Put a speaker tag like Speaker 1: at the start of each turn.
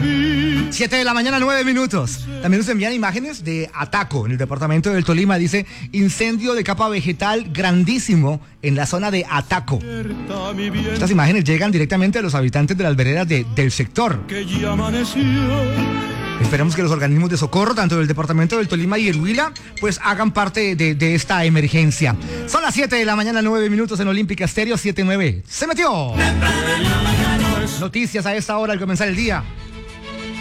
Speaker 1: 7 de la mañana, 9 minutos. También nos envían imágenes de Ataco, en el departamento del Tolima. Dice, incendio de capa vegetal grandísimo en la zona de Ataco. Estas imágenes llegan directamente a los habitantes de las veredas del sector. Esperamos que los organismos de socorro, tanto del departamento del Tolima y el Huila, pues hagan parte de esta emergencia. Son las 7 de la mañana, 9 minutos en Olímpica Estéreo, 7-9. ¡Se metió! Noticias a esta hora al comenzar el día.